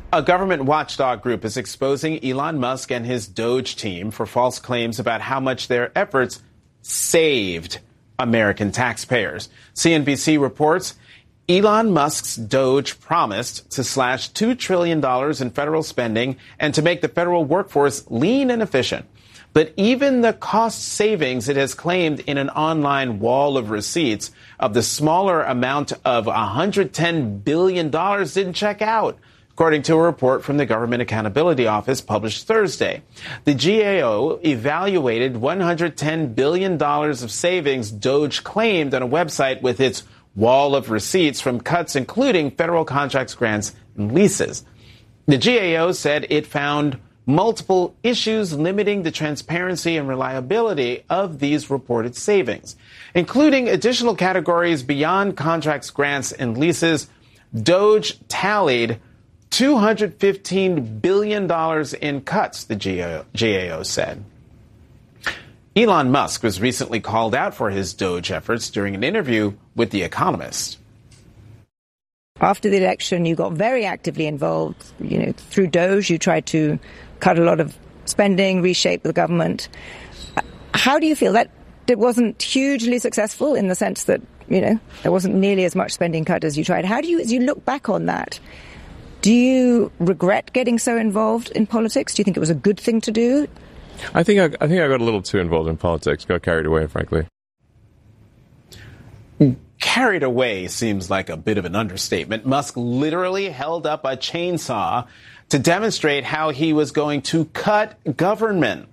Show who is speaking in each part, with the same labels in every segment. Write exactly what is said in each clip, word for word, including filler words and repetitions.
Speaker 1: A government watchdog group is exposing Elon Musk and his Doge team for false claims about how much their efforts saved American taxpayers. C N B C reports Elon Musk's Doge promised to slash two trillion dollars in federal spending and to make the federal workforce lean and efficient. But even the cost savings it has claimed in an online wall of receipts of the smaller amount of one hundred ten billion dollars didn't check out, according to a report from the Government Accountability Office published Thursday. The G A O evaluated one hundred ten billion dollars of savings Doge claimed on a website with its wall of receipts from cuts including federal contracts, grants, and leases. The G A O said it found multiple issues limiting the transparency and reliability of these reported savings, including additional categories beyond contracts, grants, and leases. Doge tallied two hundred fifteen billion dollars in cuts, the G A O said. Elon Musk was recently called out for his Doge efforts during an interview with The Economist.
Speaker 2: After the election, you got very actively involved. You know, through Doge, you tried to cut a lot of spending, reshape the government. How do you feel? That it wasn't hugely successful in the sense that, you know, there wasn't nearly as much spending cut as you tried. How do you, as you look back on that, do you regret getting so involved in politics? Do you think it was a good thing to do?
Speaker 3: I think I, I think I got a little too involved in politics, got carried away, frankly.
Speaker 1: Carried away seems like a bit of an understatement. Musk literally held up a chainsaw to demonstrate how he was going to cut government.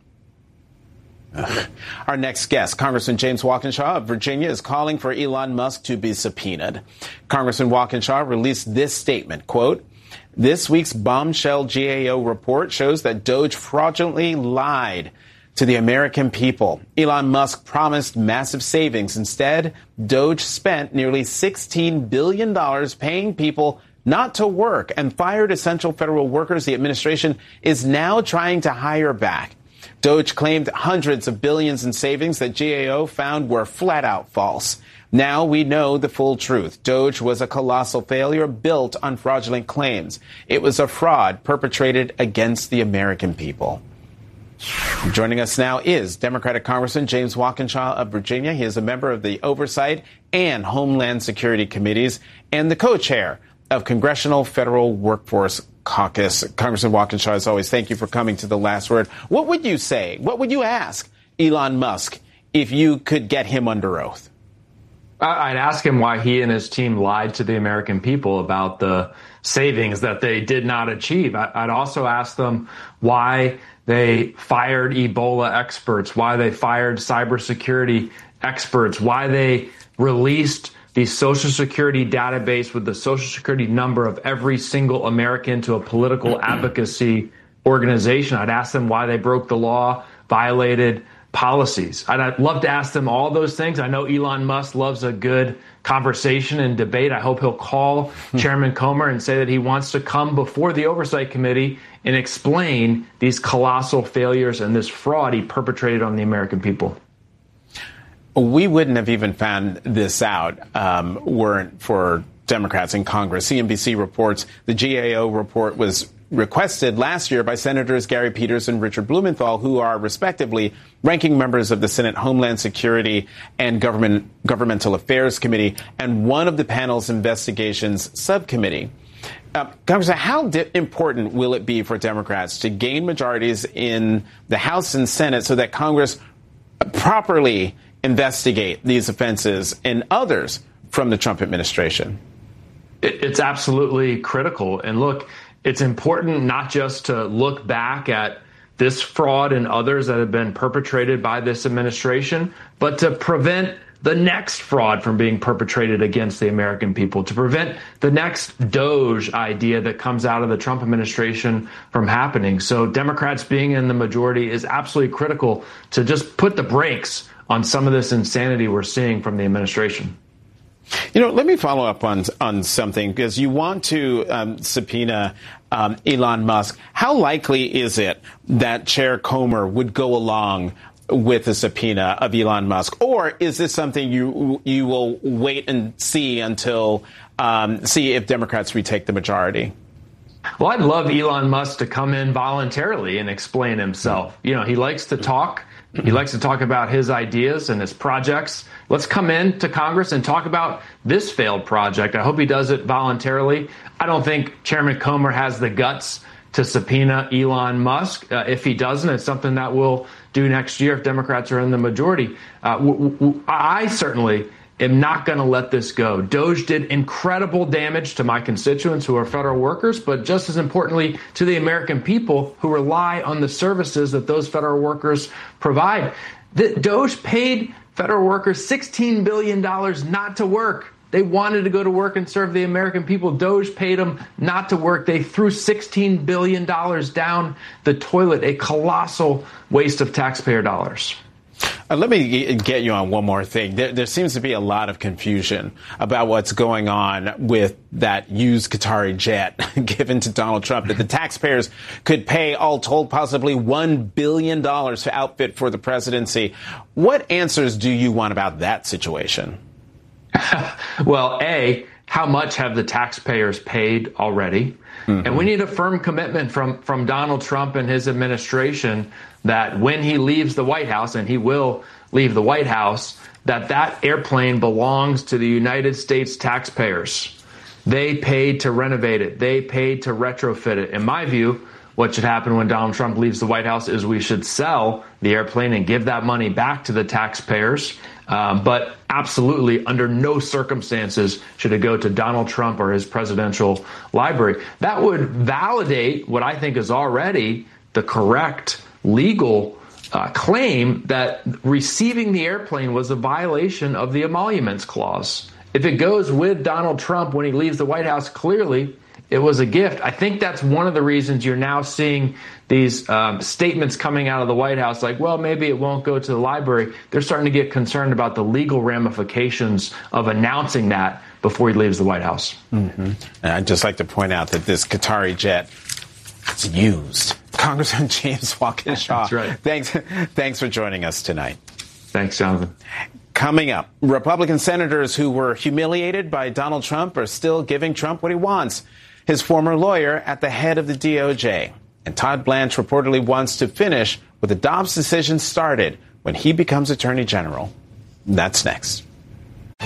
Speaker 1: Ugh. Our next guest, Congressman James Walkinshaw of Virginia, is calling for Elon Musk to be subpoenaed. Congressman Walkinshaw released this statement, quote, "This week's bombshell G A O report shows that Doge fraudulently lied to the American people. Elon Musk promised massive savings. Instead, Doge spent nearly sixteen billion dollars paying people not to work and fired essential federal workers the administration is now trying to hire back. Doge claimed hundreds of billions in savings that G A O found were flat out false. Now we know the full truth. Doge was a colossal failure built on fraudulent claims. It was a fraud perpetrated against the American people." Joining us now is Democratic Congressman James Walkinshaw of Virginia. He is a member of the Oversight and Homeland Security Committees and the co-chair of Congressional Federal Workforce Caucus. Congressman Walkinshaw, as always, thank you for coming to The Last Word. What would you say? What would you ask Elon Musk if you could get him under oath?
Speaker 4: I'd ask him why he and his team lied to the American people about the savings that they did not achieve. I'd also ask them why they fired Ebola experts, why they fired cybersecurity experts, why they released the Social Security database with the Social Security number of every single American to a political advocacy organization. I'd ask them why they broke the law, violated policies. I'd, I'd love to ask them all those things. I know Elon Musk loves a good conversation and debate. I hope he'll call Chairman Comer and say that he wants to come before the Oversight Committee and explain these colossal failures and this fraud he perpetrated on the American people.
Speaker 1: We wouldn't have even found this out um, weren't for Democrats in Congress. C N B C reports the G A O report was requested last year by Senators Gary Peters and Richard Blumenthal, who are respectively ranking members of the Senate Homeland Security and Government Governmental Affairs Committee and one of the panel's investigations subcommittee. Uh, Congressman, how di- important will it be for Democrats to gain majorities in the House and Senate so that Congress properly investigate these offenses and others from the Trump administration?
Speaker 4: It's absolutely critical. And look, it's important not just to look back at this fraud and others that have been perpetrated by this administration, but to prevent the next fraud from being perpetrated against the American people, to prevent the next Doge idea that comes out of the Trump administration from happening. So Democrats being in the majority is absolutely critical to just put the brakes on some of this insanity we're seeing from the administration.
Speaker 1: You know, let me follow up on on something, because you want to um, subpoena um, Elon Musk. How likely is it that Chair Comer would go along with a subpoena of Elon Musk, or is this something you you will wait and see until um, see if Democrats retake the majority?
Speaker 4: Well, I'd love Elon Musk to come in voluntarily and explain himself. You know, he likes to talk. He likes to talk about his ideas and his projects. Let's come in to Congress and talk about this failed project. I hope he does it voluntarily. I don't think Chairman Comer has the guts to subpoena Elon Musk. Uh, if he doesn't, it's something that we'll do next year if Democrats are in the majority. Uh, w- w- I certainly am not going to let this go. Doge did incredible damage to my constituents who are federal workers, but just as importantly to the American people who rely on the services that those federal workers provide. The Doge paid federal workers sixteen billion dollars not to work. They wanted to go to work and serve the American people. Doge paid them not to work. They threw sixteen billion dollars down the toilet, a colossal waste of taxpayer dollars.
Speaker 1: Uh, let me get you on one more thing. There, there seems to be a lot of confusion about what's going on with that used Qatari jet given to Donald Trump, that the taxpayers could pay, all told, possibly one billion dollars to outfit for the presidency. What answers do you want about that situation?
Speaker 4: Well, A, how much have the taxpayers paid already? Mm-hmm. And we need a firm commitment from, from Donald Trump and his administration that when he leaves the White House, and he will leave the White House, that that airplane belongs to the United States taxpayers. They paid to renovate it. They paid to retrofit it. In my view, what should happen when Donald Trump leaves the White House is we should sell the airplane and give that money back to the taxpayers. Um, but absolutely, under no circumstances should it go to Donald Trump or his presidential library. That would validate what I think is already the correct legal uh, claim that receiving the airplane was a violation of the emoluments clause. If it goes with Donald Trump when he leaves the White House, clearly it was a gift. I think that's one of the reasons you're now seeing these um, statements coming out of the White House like, well, maybe it won't go to the library. They're starting to get concerned about the legal ramifications of announcing that before he leaves the White House.
Speaker 1: Mm-hmm. And I'd just like to point out that this Qatari jet is used. Congressman James Walkinshaw,
Speaker 4: That's right.
Speaker 1: thanks, thanks for joining us tonight.
Speaker 4: Thanks, Jonathan.
Speaker 1: Coming up, Republican senators who were humiliated by Donald Trump are still giving Trump what he wants. His former lawyer at the head of the D O J. And Todd Blanche reportedly wants to finish what the Dobbs decision started when he becomes Attorney General. That's next.